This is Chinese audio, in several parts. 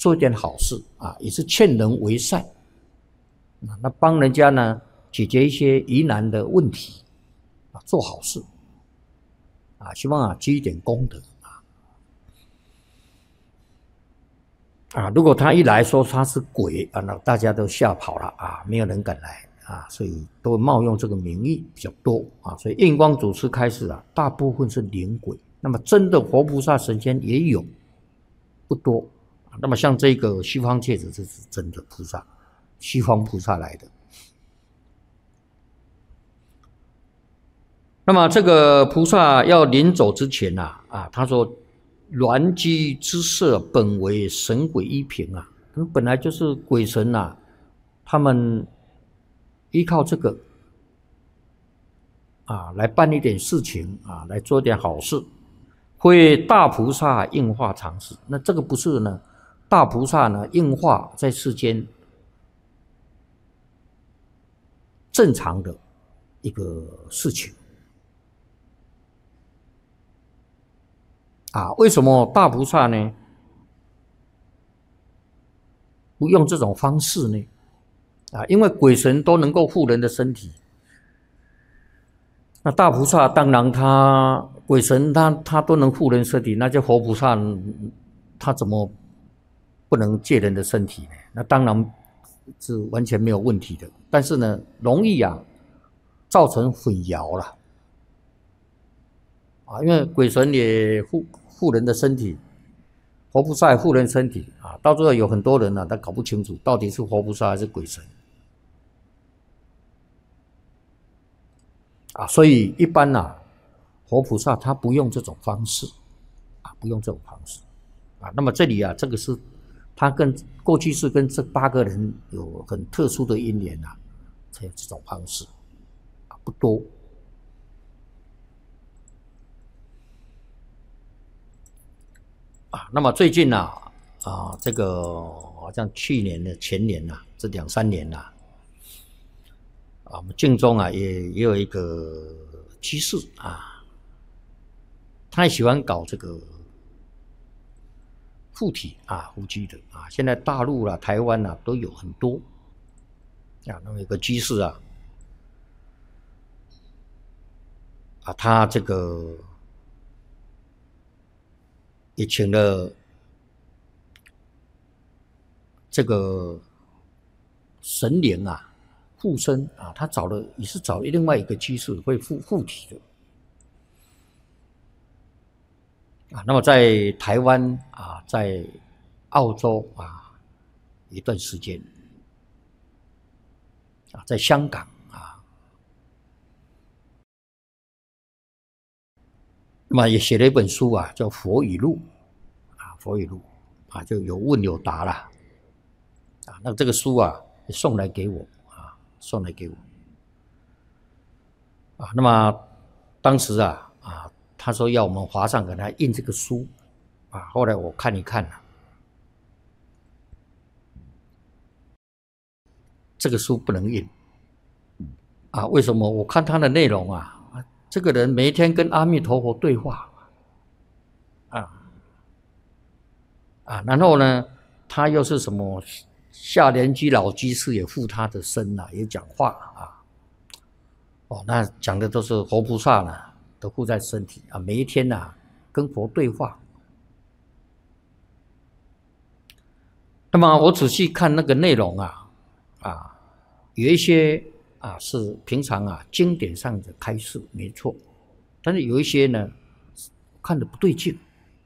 做一点好事啊，也是劝人为善啊，那帮人家呢解决一些疑难的问题啊，做好事啊，希望积一点功德啊。如果他一来说他是鬼啊，那大家都吓跑了啊，没有人敢来啊，所以都冒用这个名义比较多啊。所以印光祖师开始大部分是灵鬼，那么真的活菩萨神仙也有，不多。那么像这个西方戒指，这是真的菩萨，西方菩萨来的。那么这个菩萨要临走之前他说鸾居之色本为神鬼依凭本来就是鬼神他们依靠这个来办一点事情来做点好事，会大菩萨应化常事。那这个不是呢？大菩萨呢应化在世间正常的一个事情为什么大菩萨呢不用这种方式呢？因为鬼神都能够护人的身体，那大菩萨当然鬼神他都能护人身体，那就活菩萨他怎么不能借人的身体呢？那当然是完全没有问题的，但是呢容易造成混淆了因为鬼神也护人的身体，活菩萨也护人身体到最后有很多人他搞不清楚到底是活菩萨还是鬼神所以一般活菩萨他不用这种方式不用这种方式那么这里这个是他过去是跟这8个人有很特殊的因缘才有这种方式不多那么最近这个好像去年的前年这2、3年我们净宗也有一个居士他也喜欢搞这个附体附居的现在大陆台湾都有很多那么有个居士他这个也请了这个神灵附身他也是找另外一个居士会附体的那么在台湾在澳洲一段时间在香港那么也写了一本书叫《佛语录》佛语录就有问有答啦那这个书也送来给我那么当时他说要我们华上给他印这个书后来我看一看这个书不能印为什么？我看他的内容这个人每一天跟阿弥陀佛对话然后呢他又是什么下莲居老居士也附他的身也讲话那讲的都是活菩萨都附在身体每一天跟佛对话那么我仔细看那个内容有一些是平常经典上的开示没错，但是有一些呢看得不对劲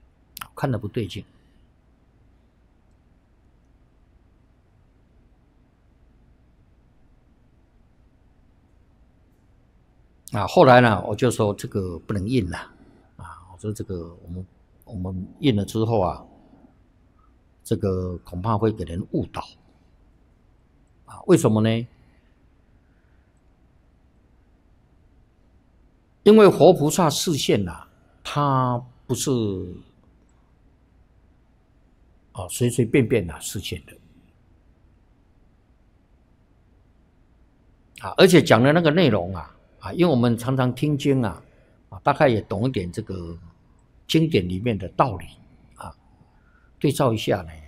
后来呢我就说这个不能印了我说这个我们印了之后这个恐怕会给人误导为什么呢？因为活菩萨示现他不是随随便便示现的而且讲的那个内容因为我们常常听经大概也懂一点这个经典里面的道理对照一下呢